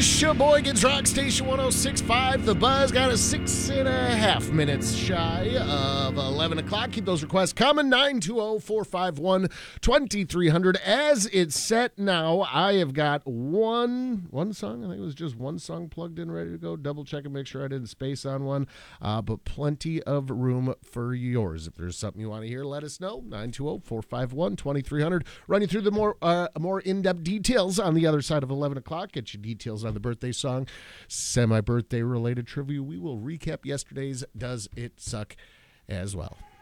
Sheboygan's Rock Station 106.5. The Buzz got us 6.5 minutes shy of 11 o'clock. Keep those requests coming. 920-451-2300. As it's set now, I have got one song. I think it was just one song plugged in, ready to go. Double check and make sure I didn't space on one. But plenty of room for yours. If there's something you want to hear, let us know. 920-451-2300. Run you through the more in-depth details on the other side of 11 o'clock. Get you details on the birthday song, semi-birthday related trivia. We will recap yesterday's Does It Suck as well.